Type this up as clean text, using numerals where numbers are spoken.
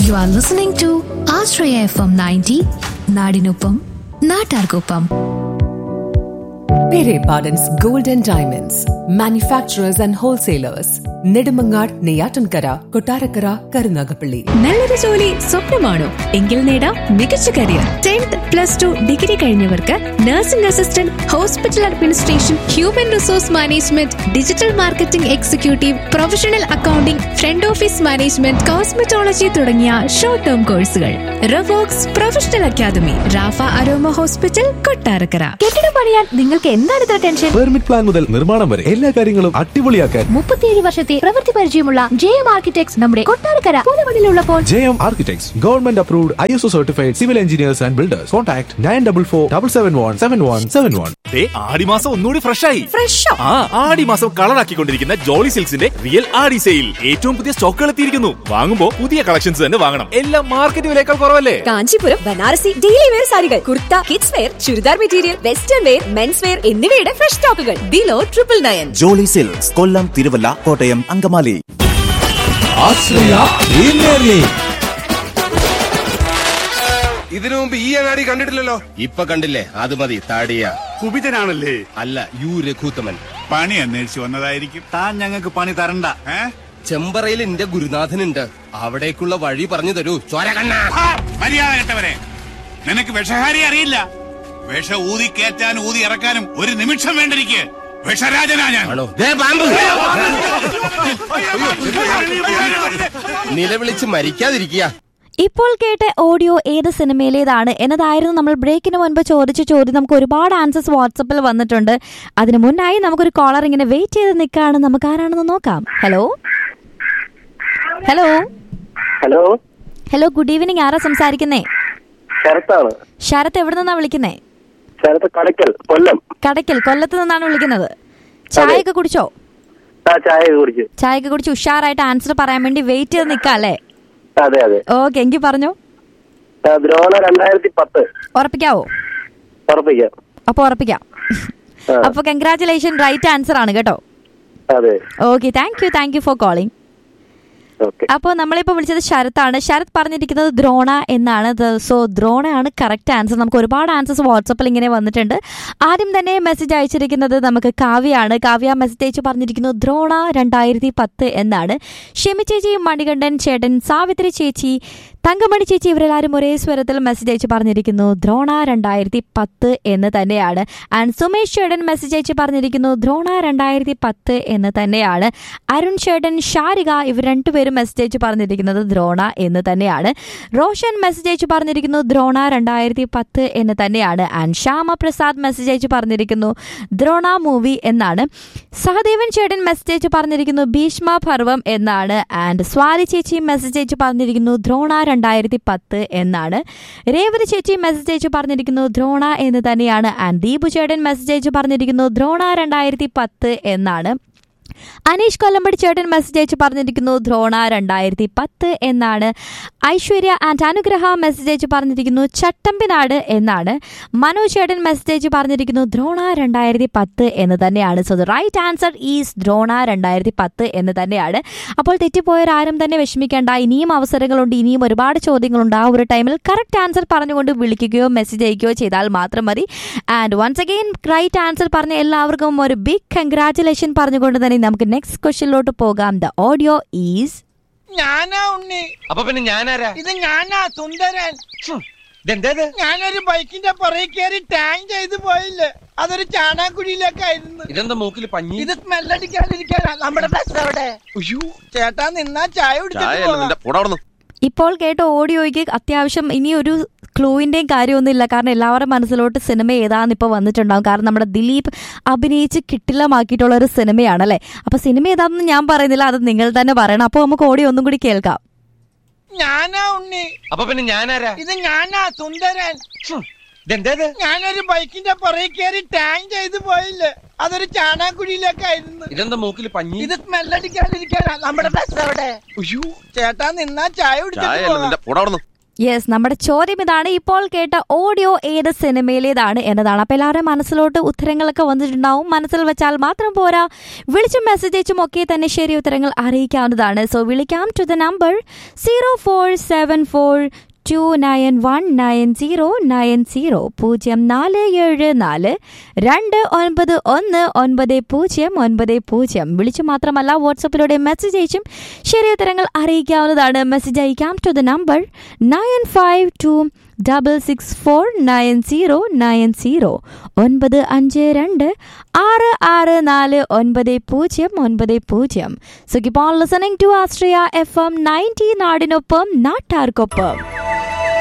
You are listening to Ashraya FM 90, Nadinupam, Natargopam. Pere Pardon's Gold and Diamonds, manufacturers and wholesalers. Nedumangad, Neyyattinkara, Kottarakkara, Karunagappally. നല്ലൊരു ജോലി സ്വപ്നമാണോ? എങ്കിൽ നേടാം മികച്ച career. 10th +2 degree കഴിഞ്ഞവർക്ക് nursing assistant, hospital administration, human resource management, digital marketing executive, professional accounting, front office management, cosmetology തുടങ്ങിയ short term കോഴ്സുകൾ. റവോക്സ് professional academy, Rafah aroma hospital, Kottarakkara. കെട്ടിടം പണിയാൻ നിങ്ങൾക്ക് എന്താണ് ഇത്ര ടെൻഷൻ? പെർമിറ്റ് പ്ലാൻ മുതൽ നിർമ്മാണം വരെ എല്ലാ കാര്യങ്ങളും അടിപൊളിയാക്കാൻ 37 വർഷത്തെ പ്രവൃത്തി പരിചയമുള്ള JM ആർക്കിടെക്ട്സ് നമ്മുടെ Kottarakkara പുതുമണിലുള്ളപ്പോൾ. JM Architects, Government Approved, ISO Certified Civil Engineers and Builders. Contact 9447717171. ആടിമാസം ഒന്നുകൂടി ഫ്രഷായി. ആടിമാസം കളറാക്കിക്കൊണ്ടിരിക്കുന്ന ജോളി സിൽക്സിന്റെ റിയൽ ആടി സെയിൽ. ഏറ്റവും പുതിയ സ്റ്റോക്കുകൾ എത്തിയിരിക്കുന്നു. വാങ്ങുമ്പോൾ പുതിയ കളക്ഷൻസ് തന്നെ വാങ്ങണം. എല്ലാം മാർക്കറ്റ് വിലയേക്കാൾ കുറവല്ലേ? കാഞ്ചീപുരം ബനാറസി ഡെയിലി വെയർ സാരികൾ, kurta, kids wear, churidar material, western wear, men's wear എന്നിവയുടെ ഫ്രഷ് സ്റ്റോക്കുകൾ ബിലോ 999. ജോളി സിൽക്സ്, കൊല്ലം, തിരുവല്ല, കോട്ടയം, അങ്കമാലി. ഇതിനു മുമ്പ് ഈ അങ്ങാടി കണ്ടിട്ടില്ലല്ലോ. ഇപ്പൊ കണ്ടില്ലേ? അത് മതി. താടിയ കുപിതനാണല്ലേ? അല്ല, രഘൂത്തമൻ. പണി അന്വേഷിച്ചു വന്നതായിരിക്കും. താൻ ഞങ്ങൾക്ക് പണി തരണ്ട. ചെമ്പറയിൽ എന്റെ ഗുരുനാഥനുണ്ട്. അവിടേക്കുള്ള വഴി പറഞ്ഞു തരൂ. മര്യാദ കെട്ടവരെ, നിനക്ക് വിഷഹാരി അറിയില്ല. വിഷ ഊതി കയറ്റാനും ഊതി ഇറക്കാനും ഒരു നിമിഷം വേണ്ടിരിക്കെ. വിഷരാജനാ ഞാൻ. നിലവിളിച്ച് മരിക്കാതിരിക്കുക. ഇപ്പോൾ കേട്ട ഓഡിയോ ഏത് സിനിമയിലേതാണ് എന്നതായിരുന്നു നമ്മൾ ബ്രേക്കിന് മുൻപ് ചോദിച്ച ചോദ്യം. നമുക്ക് ഒരുപാട് ആൻസേഴ്സ് വാട്സപ്പിൽ വന്നിട്ടുണ്ട്. അതിനു മുന്നായി നമുക്കൊരു കോളർ ഇങ്ങനെ വെയിറ്റ് ചെയ്ത് നിൽക്കുകയാണ്. നമുക്ക് ആരാണെന്ന് നോക്കാം. Hello hello hello hello good evening. ആരാ സംസാരിക്കുന്നേ? ശരത്താണ്. ശരത്ത് എവിടെ നിന്നാ വിളിക്കുന്നേ? ശരത്ത് കടയ്ക്കൽ, കൊല്ലം. കടയ്ക്കൽ, കൊല്ലത്ത് നിന്നാണ് വിളിക്കുന്നത്. ചായയൊക്കെ കുടിച്ചോ? ചായയൊക്കെ കുടിച്ചു. ഉഷാറായിട്ട് ആൻസർ പറയാൻ വേണ്ടി വെയിറ്റ് ചെയ്ത് നിൽക്കാം അല്ലേ? അതെ അതെ. ഓക്കെ, എങ്കിൽ പറഞ്ഞോ. ദ്രോണ 2010. ഉറപ്പിക്കാവോ? ഉറപ്പിക്കാം. അപ്പൊ കൺഗ്രാറ്റുലേഷൻ, റൈറ്റ് ആൻസർ ആണ് കേട്ടോ. അതെ. Okay, thank you for calling. അപ്പോൾ നമ്മളിപ്പോ വിളിച്ചത് ശരത്താണ്. ശരത് പറഞ്ഞിരിക്കുന്നത് ദ്രോണ എന്നാണ്. So ദ്രോണയാണ് correct answer. നമുക്ക് ഒരുപാട് ആൻസേഴ്സ് വാട്സപ്പിൽ ഇങ്ങനെ വന്നിട്ടുണ്ട്. ആദ്യം തന്നെ മെസ്സേജ് അയച്ചിരിക്കുന്നത് നമുക്ക് കാവ്യാണ്. കാവ്യ മെസ്സേജ് അയച്ച് പറഞ്ഞിരിക്കുന്നു ദ്രോണ 2010 എന്നാണ്. ഷെമി ചേച്ചി, മണികണ്ഠൻ ചേട്ടൻ, സാവിത്രി ചേച്ചി, തങ്കമണി ചേച്ചി ഇവരെല്ലാവരും ഒരേ സ്വരത്തിൽ മെസ്സേജ് അയച്ച് പറഞ്ഞിരിക്കുന്നു ദ്രോണ 2010 എന്ന് തന്നെയാണ്. ആൻഡ് സുമേഷ് ചേട്ടൻ മെസ്സേജ് അയച്ച് പറഞ്ഞിരിക്കുന്നു ദ്രോണ 2010 എന്ന് തന്നെയാണ്. അരുൺ ചേട്ടൻ, ഷാരിക ഇവർ രണ്ടുപേരും മെസ്സേജ് അയച്ച് പറഞ്ഞിരിക്കുന്നത് ദ്രോണ എന്ന് തന്നെയാണ്. റോഷൻ മെസ്സേജ് അയച്ച് പറഞ്ഞിരിക്കുന്നു ദ്രോണ 2010 എന്ന് തന്നെയാണ്. ആൻഡ് ശ്യാമപ്രസാദ് മെസ്സേജ് അയച്ച് പറഞ്ഞിരിക്കുന്നു ദ്രോണ മൂവി എന്നാണ്. സഹദേവൻ ചേട്ടൻ മെസ്സേജ് അയച്ച് പറഞ്ഞിരിക്കുന്നു ഭീഷ്മ പർവം എന്നാണ്. ആൻഡ് സ്വാതി ചേച്ചി മെസ്സേജ് അയച്ച് പറഞ്ഞിരിക്കുന്നു ദ്രോണ 2010 എന്നാണ്. രേവതി ചേച്ചി മെസ്സേജ് അയച്ച് പറഞ്ഞിരിക്കുന്നു ദ്രോണ എന്ന് തന്നെയാണ്. ആൻഡ് ദീപു ചേട്ടൻ മെസ്സേജ് അയച്ച് പറഞ്ഞിരിക്കുന്നു ദ്രോണ 2010 എന്നാണ്. അനീഷ് കൊല്ലമ്പടി ചേട്ടൻ മെസ്സേജ് അയച്ച് പറഞ്ഞിരിക്കുന്നു ദ്രോണ 2010 എന്നാണ്. ഐശ്വര്യ ആൻഡ് അനുഗ്രഹ മെസ്സേജ് അയച്ച് പറഞ്ഞിരിക്കുന്നു ചട്ടമ്പിനാട് എന്നാണ്. മനോജ് ചേട്ടൻ മെസ്സേജ് അയച്ച് പറഞ്ഞിരിക്കുന്നു ദ്രോണ 2010 എന്ന് തന്നെയാണ്. So the right answer is Drona 2010 എന്ന് തന്നെയാണ്. അപ്പോൾ തെറ്റിപ്പോയവരാരും തന്നെ വിഷമിക്കേണ്ട. ഇനിയും അവസരങ്ങളുണ്ട്, ഇനിയും ഒരുപാട് ചോദ്യങ്ങളുണ്ട്. ആ ഒരു ടൈമിൽ കറക്റ്റ് ആൻസർ പറഞ്ഞുകൊണ്ട് വിളിക്കുകയോ മെസ്സേജ് അയക്കുകയോ ചെയ്താൽ മാത്രം മതി. And once again right answer പറഞ്ഞ എല്ലാവർക്കും ഒരു ബിഗ് കൺഗ്രാറ്റുലേഷൻ പറഞ്ഞുകൊണ്ട് തന്നെ നമുക്ക് നെക്സ്റ്റ് ക്വസ്റ്റ്യനിലോട്ട് പോകാം. ദ ഓഡിയോ ഈസ് ഞാനാ ഉണ്ണി. അപ്പൊ പിന്നെ ഞാനാരാ? ഇത് ഞാനാ സുന്ദരൻ. ഞാനൊരു ബൈക്കിന്റെ പുറകെ കയറി ടാങ് ചെയ്ത് പോയില്ലേ, അതൊരു ചാണാക്കുഴിയിലേക്കായിരുന്നു. ഇതെന്താ മൂക്കിൽ പഞ്ഞി? ഇത് സ്മെല്ലടിക്കാണ്ടിരിക്കാനാ. നമ്മുടെ ബസ് അവിടെ. ചേട്ടാ നിന്നാ ചായ കുടിച്ചിട്ട്. ഇപ്പോൾ കേട്ട ഓഡിയോയ്ക്ക് അത്യാവശ്യം ഇനിയൊരു ക്ലൂവിൻ്റെയും കാര്യമൊന്നുമില്ല. കാരണം എല്ലാവരുടെ മനസ്സിലോട്ട് സിനിമ ഏതാന്ന് ഇപ്പോൾ വന്നിട്ടുണ്ടാകും. കാരണം നമ്മുടെ ദിലീപ് അഭിനയിച്ച് കിട്ടില്ലമാക്കിയിട്ടുള്ള ഒരു സിനിമയാണല്ലേ. അപ്പോൾ സിനിമ ഏതാണെന്ന് ഞാൻ പറയുന്നില്ല, അത് നിങ്ങൾ തന്നെ പറയണം. അപ്പോൾ നമുക്ക് ഓഡിയോ ഒന്നും കൂടി കേൾക്കാം. ഞാനാ ഉണ്ണി. അപ്പൊ പിന്നെ ഞാനാരാ? ഇത് ഞാനാ സുന്ദരൻ. ഞാനൊരു ബൈക്കിന്റെ പുറകെ കയറി ടാങ് ചെയ്ത് പോയില്ലേ, അതൊരു ചാണാക്കുഴിയിലേക്കായിരുന്നു. ഇതെന്താ മൂക്കിൽ പഞ്ഞി? ഇത് സ്മെല്ലടിക്കാണ്ടിരിക്കാനാ. നമ്മുടെ ബസ് അവിടെ. ചേട്ടാ നിന്നാ ചായ കുടിച്ചിട്ട്. യെസ്, നമ്മുടെ ചോദ്യം ഇതാണ്, ഇപ്പോൾ കേട്ട ഓഡിയോ ഏത് സിനിമയിലേതാണ് എന്നതാണ്. അപ്പോൾ എല്ലാവരും മനസ്സിലോട്ട് ഉത്തരങ്ങളൊക്കെ വന്നിട്ടുണ്ടാവും. മനസ്സിൽ വെച്ചാൽ മാത്രം പോരാ, വിളിച്ചും മെസ്സേജ് അയച്ചും ഒക്കെ തന്നെ ശരി ഉത്തരങ്ങൾ അറിയിക്കാവുന്നതാണ്. സോ വിളിക്കാം ടു ദ നമ്പർ 0474 2919090 0474291990. വിളിച്ചു മാത്രമല്ല വാട്സപ്പിലൂടെ മെസ്സേജ് അയച്ചും ശരി ഉത്തരങ്ങൾ അറിയിക്കാവുന്നതാണ്. മെസ്സേജ് അയക്കാം to the number 9526649090 952-664-9090. So keep on listening to Astraya FM 90 നാടിനൊപ്പം നാട്ടാർക്കൊപ്പം.